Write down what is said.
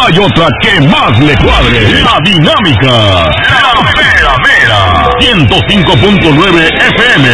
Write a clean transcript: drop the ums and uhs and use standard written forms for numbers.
hay otra que más le cuadre. La dinámica. La mera mera. 105.9 FM.